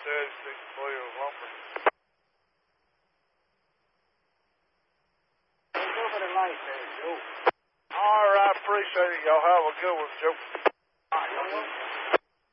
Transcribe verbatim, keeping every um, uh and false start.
eighty-six Cleo Lumber. A little bit of light there, Joe. All right, appreciate it. Y'all have a good one, Joe. All right,